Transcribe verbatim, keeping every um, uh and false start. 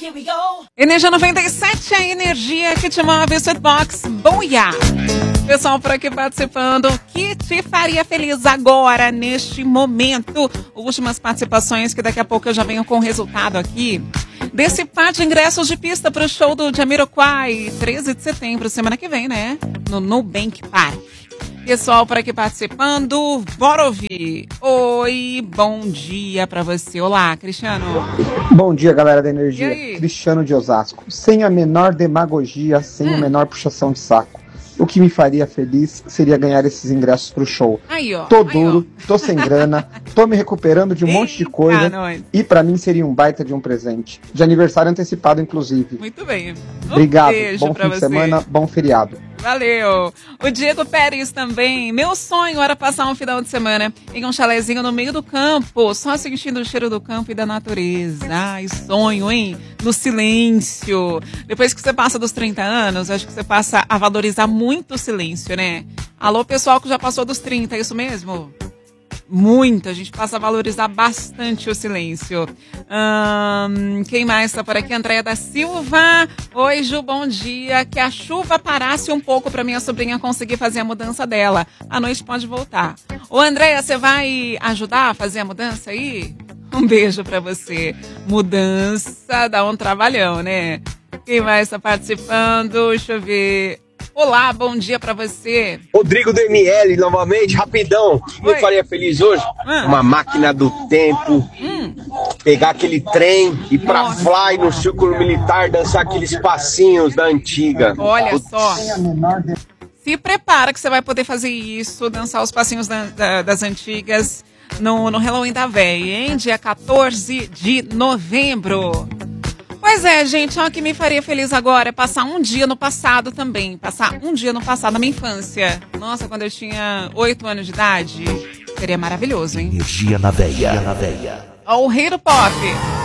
Energia noventa e sete, a energia que te move, Sweetbox, Boia. Pessoal por aqui participando, o que te faria feliz agora, neste momento? Últimas participações, que daqui a pouco eu já venho com o resultado aqui. Desse par de ingressos de pista para o show do Jamiroquai, treze de setembro, semana que vem, né? No Nubank Park. Pessoal por aqui participando, bora ouvir. Oi, bom dia pra você. Olá, Cristiano. Bom dia, galera da Energia. Cristiano de Osasco. Sem a menor demagogia, sem hum. a menor puxação de saco. O que me faria feliz seria ganhar esses ingressos pro show. Aí, ó. Tô aí, duro, ó. tô sem grana, tô me recuperando de um Eita, monte de coisa. nós. E pra mim seria um baita de um presente. De aniversário antecipado, inclusive. Muito bem. Um Obrigado. beijo Bom pra fim de você. semana, bom feriado. Valeu! O Diego Pérez também. Meu sonho era passar um final de semana em um chalezinho no meio do campo, só sentindo o cheiro do campo e da natureza. Ai, sonho, hein? No silêncio. Depois que você passa dos trinta anos, acho que você passa a valorizar muito o silêncio, né? Alô, pessoal que já passou dos trinta, é isso mesmo? Muito, a gente passa a valorizar bastante o silêncio. Hum, quem mais está por aqui? Andréia da Silva. Oi, Ju, bom dia. Que a chuva parasse um pouco para minha sobrinha conseguir fazer a mudança dela. À noite pode voltar. Ô, Andréia, você vai ajudar a fazer a mudança aí? Um beijo para você. Mudança dá um trabalhão, né? Quem mais está participando? Deixa eu ver. Olá, bom dia pra você. Rodrigo do M L, novamente, rapidão. Eu faria feliz hoje? Hum. Uma máquina do tempo. Hum. Pegar aquele trem, ir pra Nossa. Fly no Círculo Militar, dançar aqueles passinhos da antiga. Olha só. Se prepara que você vai poder fazer isso, dançar os passinhos da, da, das antigas no, no Halloween da Véia, hein? Dia quatorze de novembro. Pois é, gente, ó, o que me faria feliz agora é passar um dia no passado também. Passar um dia no passado, na minha infância. Nossa, quando eu tinha oito anos de idade. Seria maravilhoso, hein? Energia na veia. Na veia. Ó, o rei do pop.